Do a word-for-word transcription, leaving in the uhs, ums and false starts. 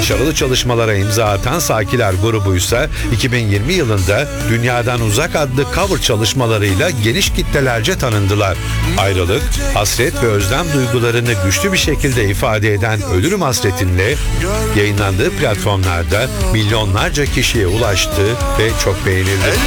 Başarılı çalışmalara imza atan Sakiler grubuysa iki bin yirmi yılında Dünyadan Uzak adlı cover çalışmalarıyla geniş kitlelerce tanındılar. Ayrılık, hasret ve özlem duygularını güçlü bir şekilde ifade eden Ölürüm Hasretinle yayınlandığı platformlarda milyonlarca kişiye ulaştı ve çok beğenildi.